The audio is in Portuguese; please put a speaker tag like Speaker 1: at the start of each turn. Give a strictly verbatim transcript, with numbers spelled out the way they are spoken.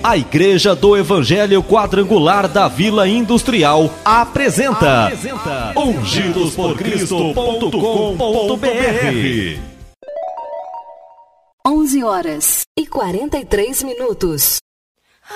Speaker 1: A Igreja do Evangelho Quadrangular da Vila Industrial apresenta, apresenta ungidos por cristo ponto com ponto br.
Speaker 2: onze horas e quarenta e três minutos.